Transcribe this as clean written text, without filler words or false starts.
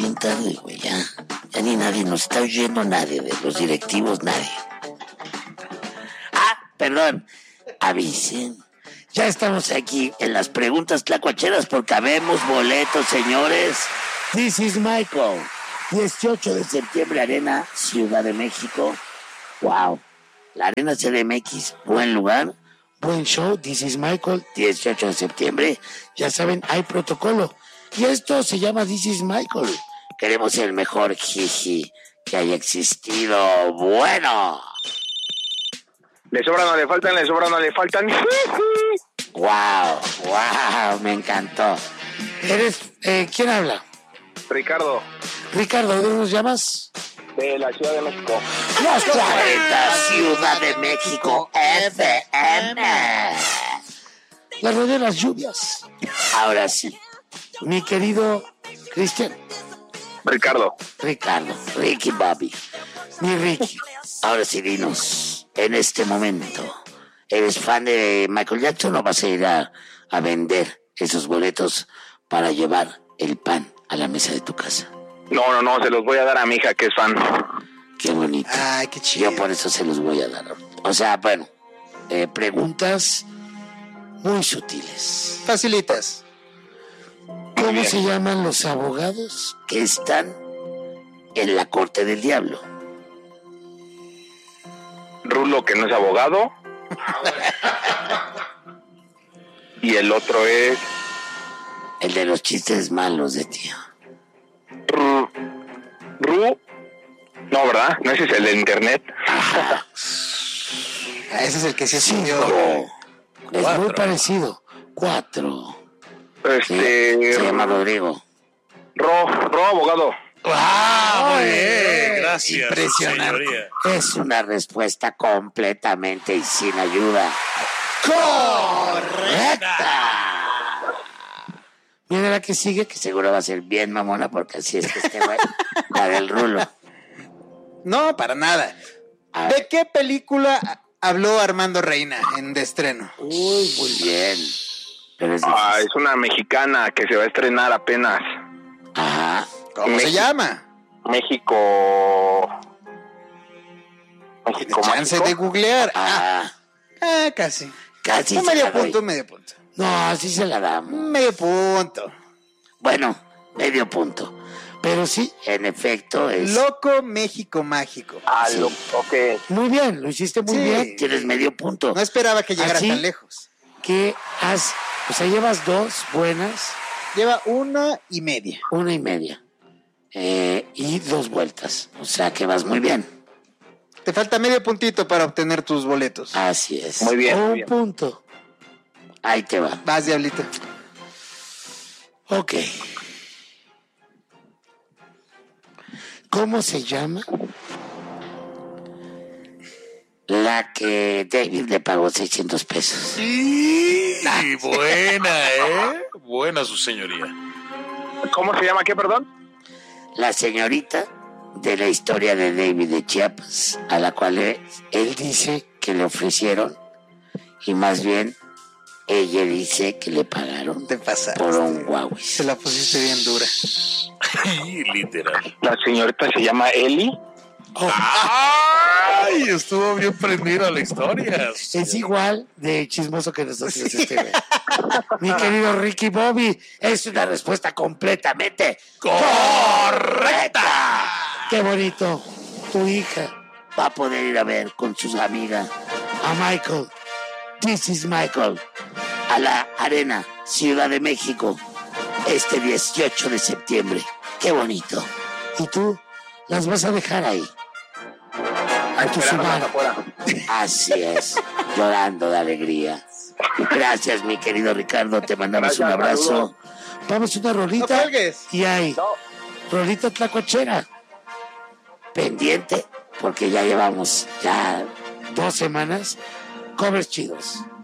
bien tarde, güey, ya ni nadie nos está oyendo, nadie de los directivos, nadie. Perdón, avisen. Ya estamos aquí en las preguntas tlacuacheras porque habemos boletos, señores. This is Michael. 18 de septiembre, Arena Ciudad de México. Wow. La Arena CDMX, buen lugar, buen show. This is Michael, 18 de septiembre. Ya saben, hay protocolo. Y esto se llama This is Michael. Queremos el mejor jiji que haya existido. Bueno. Le sobran, no le faltan, le sobran, no le faltan. Wow, me encantó. ¿Quién habla? Ricardo. Ricardo, ¿de dónde nos llamas? De la Ciudad de México. Los 40 Ciudad de México FM. La radio de las lluvias. Ahora sí, mi querido Cristian. Ricardo, Ricky Bobby. Mi Ricky. Ahora sí, dinos, en este momento, ¿eres fan de Michael Jackson o vas a ir a vender esos boletos para llevar el pan a la mesa de tu casa? No, se los voy a dar a mi hija que es fan. Qué bonito. Ay, qué chido. Yo por eso se los voy a dar. O sea, bueno, preguntas muy sutiles. Facilitas. ¿Cómo se llaman los abogados que están en la corte del diablo? Rulo, que no es abogado. Y el otro es... El de los chistes malos de tío. No, ¿verdad? No, ese es el de internet. Ese es el que se Cinco. Es muy parecido. 4. Se llama Rodrigo. Ro, abogado. Muy bien, gracias. Impresionante. Señoría. Es una respuesta completamente y sin ayuda. ¡Correcta! Mira la que sigue, que seguro va a ser bien mamona, porque así es que este güey, la del Rulo. No, para nada. ¿De qué película habló Armando Reina en de estreno? Uy, muy bien. Pero es Es una mexicana que se va a estrenar apenas. Ajá. ¿Cómo se llama? México. Chance de googlear. Casi. Casi. se Medio la doy. punto. No, así se la damos. Medio punto. Bueno, medio punto. Pero sí, en efecto es... Loco México Mágico. Sí. Ok. Muy bien, lo hiciste muy Sí. bien. Tienes medio punto. No esperaba que llegara Así tan lejos. Que llevas 2 buenas. Lleva 1.5. 1.5. Y 2 vueltas. O sea que vas muy bien. Te falta medio puntito para obtener tus boletos. Así es. Muy bien, Un muy bien. punto. Ahí te va. Vas, diablito. Ok. ¿Cómo se llama la que David le pagó 600 pesos? Sí, buena, buena su señoría. ¿Cómo se llama qué, perdón? La señorita de la historia de David de Chiapas, a la cual él dice que le ofrecieron, y más bien ella dice que le pagaron Te pasaste. por un Huawei. Se la pusiste bien dura. Literal. La señorita se llama Eli. ¡Ay! Estuvo bien prendida la historia. Es igual de chismoso que nosotros este güey. Mi querido Ricky Bobby, es una respuesta completamente correcta. Qué bonito. Tu hija va a poder ir a ver con sus amigas a Michael. This is Michael. A la Arena Ciudad de México este 18 de septiembre. Qué bonito. Y tú las vas a dejar ahí. A tu Subaru. Así es, llorando de alegría. Gracias, mi querido Ricardo, te mandamos un abrazo. Saludos. Vamos a una rolita. No cuelgues. Y hay rolita tlacuachera. Pendiente, porque ya llevamos 2 semanas. Covers chidos.